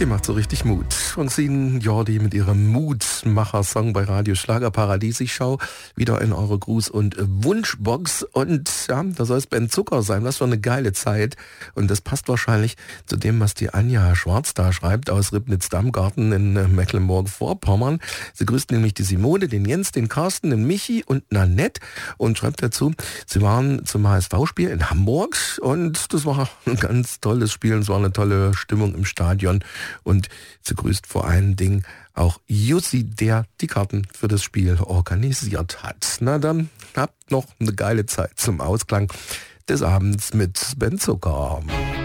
Die macht so richtig Mut. Francine Jordi mit ihrem Mutmacher-Song bei Radio Schlagerparadies. Ich schaue wieder in eure Gruß- und Wunschbox und ja, da soll es Ben Zucker sein. Was für eine geile Zeit. Und das passt wahrscheinlich zu dem, was die Anja Schwarz da schreibt aus Ribnitz-Dammgarten in Mecklenburg-Vorpommern. Sie grüßt nämlich die Simone, den Jens, den Carsten, den Michi und Nanette und schreibt dazu, sie waren zum HSV-Spiel in Hamburg und das war ein ganz tolles Spiel und es war eine tolle Stimmung im Stadion. Und sie grüßt vor allen Dingen auch Jussi, der die Karten für das Spiel organisiert hat. Na dann, habt noch eine geile Zeit zum Ausklang des Abends mit Ben Zucker.